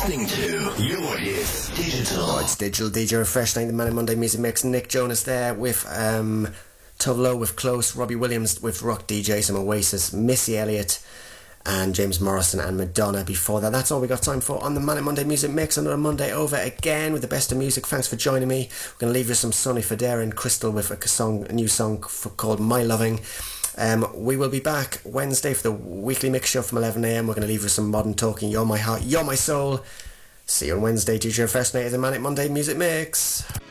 listening to Your Hits Digital. Oh, it's Digital DJ Refresh night, the Manic Monday Music Mix. Nick Jonas there with Tovlo with Close, Robbie Williams with Rock DJ, some Oasis, Missy Elliott, and James Morrison and Madonna before that. That's all we got time for on the Manic Monday Music Mix. Another Monday over again with the best of music. Thanks for joining me. We're going to leave you some Sonny Fodera and Crystal with a new song called My Loving. We will be back Wednesday for the weekly mix show from 11am. We're going to leave you with some modern talking. You're my heart, you're my soul. See you on Wednesday, DJ Refresh night of the Manic Monday Music Mix.